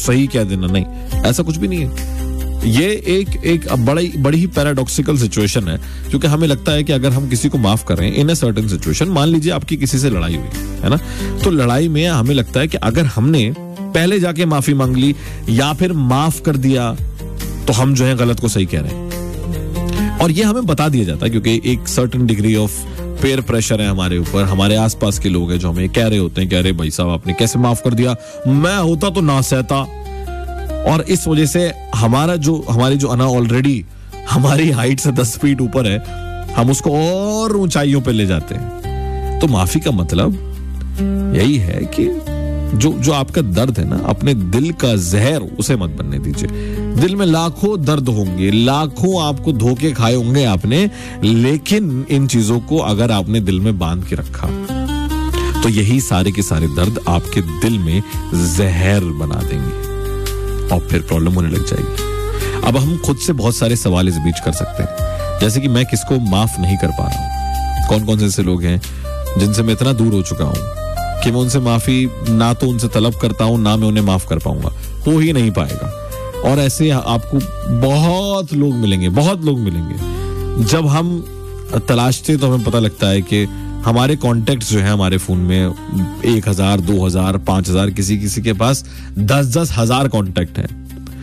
सही कह देना, नहीं, ऐसा कुछ भी नहीं है। ये एक बड़ी ही पैराडॉक्सिकल सिचुएशन है, क्योंकि हमें लगता है कि अगर हम किसी को माफ कर रहे हैं इन अ सर्टेन सिचुएशन, मान लीजिए आपकी किसी से लड़ाई हुई है ना, तो लड़ाई में हमें लगता है कि अगर हमने पहले जाके माफी मांग ली या फिर माफ कर दिया तो हम जो है गलत को सही कह रहे हैं। और ये हमें बता दिया जाता है, क्योंकि एक certain degree of peer pressure है हमारे ऊपर, हमारे आसपास के लोग हैं जो हमें कह रहे होते हैं कि अरे भाई साहब आपने कैसे माफ कर दिया, मैं होता तो ना सहता। और इस वजह से हमारी जो अना ऑलरेडी हमारी हाइट से 10 फीट ऊपर है, हम उसको और ऊंचाइयों पे ले जाते हैं। तो माफी का मतलब यही है कि जो आपका दर्द है ना, अपने दिल का जहर उसे मत बनने दीजिए। दिल में लाखों दर्द होंगे, लाखों आपको धोखे खाए होंगे आपने, लेकिन इन चीजों को अगर आपने दिल में बांध के रखा तो यही सारे के सारे दर्द आपके दिल में जहर बना देंगे और फिर प्रॉब्लम होने लग जाएगी। अब हम खुद से बहुत सारे सवाल इस बीच कर सकते हैं, जैसे कि मैं किसको माफ नहीं कर पा रहा हूं, कौन कौन से ऐसे लोग हैं जिनसे मैं इतना दूर हो चुका हूं कि मैं उनसे माफी ना तो उनसे तलब करता हूं, ना मैं उन्हें माफ कर पाऊंगा, हो ही नहीं पाएगा। और ऐसे आपको बहुत लोग मिलेंगे। जब हम तलाशते तो हमें पता लगता है कि हमारे कॉन्टेक्ट्स जो है हमारे फोन में 1000, 2000, 5000, किसी के पास 10-10 हजार कॉन्टेक्ट है।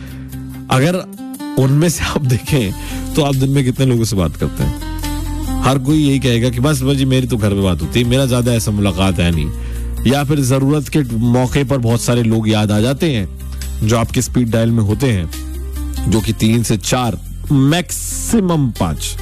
अगर उनमें से आप देखें तो आप दिन में कितने लोगों से बात करते हैं? हर कोई यही कहेगा कि बस जी मेरी तो घर पे बात होती है, मेरा ज्यादा ऐसा मुलाकात है नहीं। या फिर जरूरत के मौके पर बहुत सारे लोग याद आ जाते हैं जो आपके स्पीड डायल में होते हैं, जो कि 3 से 4 मैक्सिमम 5।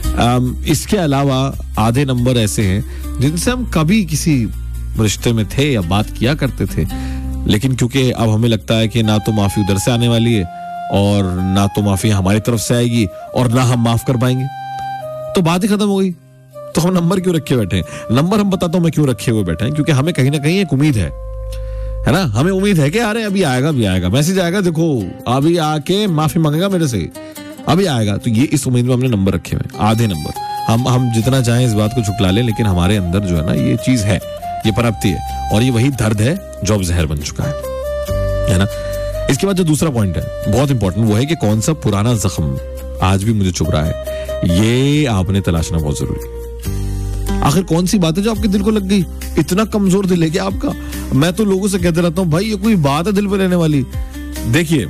इसके अलावा आधे नंबर ऐसे हैं जिनसे हम कभी किसी रिश्ते में थे या बात किया करते थे, लेकिन क्योंकि अब हमें लगता है कि ना तो माफी उधर से आने वाली है और ना तो माफी हमारी तरफ से आएगी और ना हम माफ कर पाएंगे, तो बात ही खत्म हो गई। तो हम नंबर क्यों रखे बैठे हैं? नंबर हम बताता हूं मैं क्यों रखे हुए बैठे हैं, क्योंकि हमें कहीं ना कहीं एक उम्मीद है ना, हमें उम्मीद है कि अरे अभी आएगा मैसेज आएगा, देखो अभी आके माफी मांगेगा मेरे से, अभी आएगा। तो ये इस उम्मीद में हमने नंबर रखे हुए, आधे नंबर। हम जितना चाहें इस बात को छुपला लें, लेकिन हमारे अंदर जो है ना ये चीज है, ये पनपती है, और ये वही दर्द है जो अब जहर बन चुका है ना। इसके बाद जो दूसरा पॉइंट है बहुत इंपॉर्टेंट, वो है कि कौन सा पुराना जख्म आज भी मुझे चुभ रहा है, ये आपने तलाशना बहुत जरूरी है। आखिर कौन सी बात है जो आपके दिल को लग गई? इतना कमजोर दिल है क्या आपका? मैं तो लोगों से कहते रहता हूं भाई ये कोई बात है दिल पे लेने वाली? देखिए,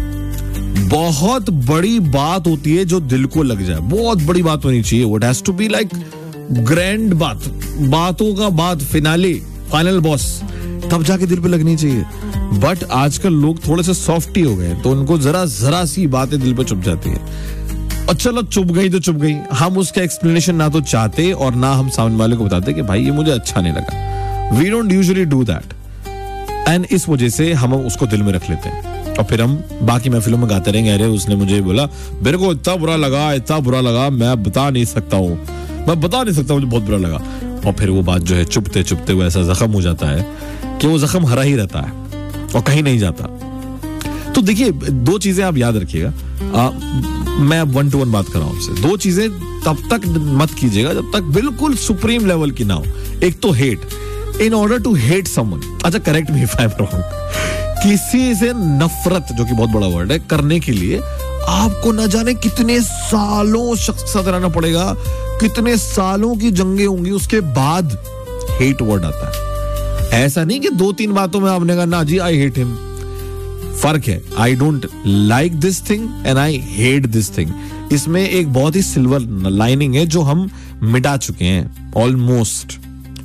बहुत बड़ी बात होती है जो दिल को लग जाए, बहुत बड़ी बात होनी चाहिए। What has to be like grand बातों का बात, फाइनल बॉस, तब जाके दिल पे लगनी चाहिए। बट आजकल लोग थोड़े से सॉफ्टी हो गए, तो उनको जरा सी बातें दिल पे चुभ जाती है। और चलो चुभ गई तो चुभ गई, हम उसका एक्सप्लेनेशन ना तो चाहते और ना हम सामने वाले को बताते कि भाई ये मुझे अच्छा नहीं लगा। We don't usually do that, and इस वजह से हम उसको दिल में रख लेते हैं और फिर हम बाकी महफिलों में गाते रहेंगे, अरे उसने मुझे बोला, मेरे को इतना बुरा लगा, मैं बता नहीं सकता, मुझे बहुत बुरा लगा। और फिर वो बात जो है चुभते चुभते वो ऐसा जख्म हो जाता है कि वो जख्म हरा ही रहता है और कहीं नहीं जाता। तो देखिए, 2 चीजें आप याद रखिएगा, मैं 1-to-1 बात कर रहा हूं आपसे। 2 चीजें तब तक मत कीजिएगा जब तक बिल्कुल सुप्रीम लेवल की ना हो। एक तो hate, in order to hate someone, अच्छा correct me if I am wrong, किसी से नफरत, जो कि बहुत बड़ा वर्ड है, करने के लिए आपको न जाने कितने सालों शख्स के साथ रहना पड़ेगा, कितने सालों की जंगें होंगी, उसके बाद हेट वर्ड आता है। ऐसा नहीं कि 2-3 बातों में आपने कहा ना जी आई हेट हिम, फर्क है। I don't like this thing and I hate this thing, इसमें एक बहुत ही सिल्वर लाइनिंग है जो हम मिटा चुके हैं ऑलमोस्ट।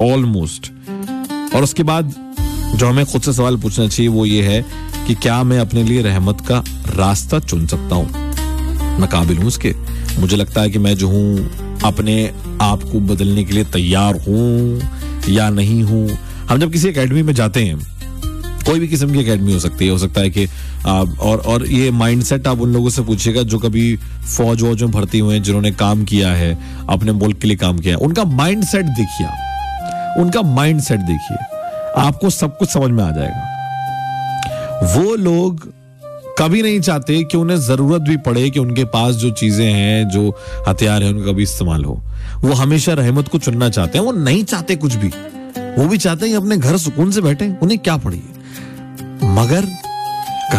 और उसके बाद जो हमें खुद से सवाल पूछना चाहिए वो ये है कि क्या मैं अपने लिए रहमत का रास्ता चुन सकता हूं? मैं काबिल हूं उसके? मुझे लगता है कि मैं जो हूं अपने आप को बदलने के लिए तैयार हूं या नहीं हूं? हम जब किसी एकेडमी में जाते हैं, कोई भी किस्म की एकेडमी हो सकती है, हो सकता है कि और ये माइंडसेट आप उन लोगों से पूछिएगा जो कभी फौज में भर्ती हुए हैं, जिन्होंने काम किया है, अपने मुल्क के लिए काम किया है, उनका माइंडसेट देखिए, आपको सब कुछ समझ में आ जाएगा। वो लोग कभी नहीं चाहते कि उन्हें जरूरत भी पड़े कि उनके पास जो चीजें हैं, जो हथियार हैं, उनका भी इस्तेमाल हो। वो हमेशा रहमत को चुनना चाहते हैं, वो नहीं चाहते कुछ भी, वो भी चाहते हैं अपने घर सुकून से बैठे, उन्हें क्या पड़ी। मगर